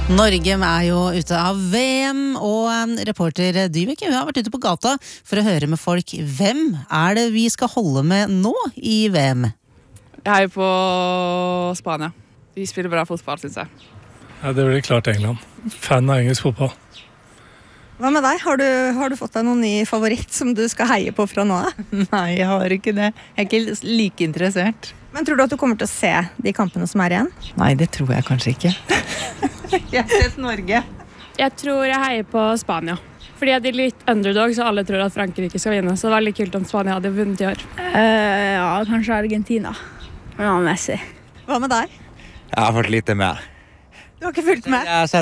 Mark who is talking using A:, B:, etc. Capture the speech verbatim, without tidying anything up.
A: Norge er jo ute av V M, og reporter Dyveke har vært ute på gata for å høre med folk. Hvem er det vi skal holde med nå i V M?
B: Jeg er jo på Spania. De spiller bra fotball, synes jeg.
C: Ja, det blir klart England. Fan av engelsk fotball.
D: Hva med deg? Har du, har du fått deg noen ny favoritt som du skal heie på fra nå?
E: Nei, jeg har ikke det. Jeg er ikke like interessert.
D: Men tror du at du kommer til å se de kampene som er igjen?
E: Nei, det tror jeg kanskje ikke. Jeg har sett Norge.
F: Jeg tror jeg heier på Spania. Fordi jeg er litt underdog, så alle tror at Frankrike skal vinne. Så det var veldig kult om Spania hadde vunnet i år.
G: Uh, ja, kanskje Argentina. Ja, Messi.
D: Hva med deg?
H: Jeg har fått lite med.
D: Du har ikke fulgt med?
H: Jeg har sett